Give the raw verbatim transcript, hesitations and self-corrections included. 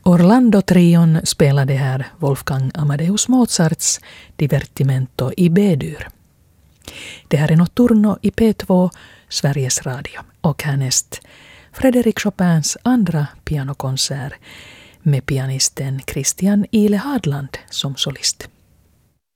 Orlando-trion spelade här Wolfgang Amadeus Mozarts Divertimento i B-dur. Det här är Notturno i P två, Sveriges Radio, och härnäst Frédéric Chopins andra pianokonsert med pianisten Christian Ile Hadland som solist.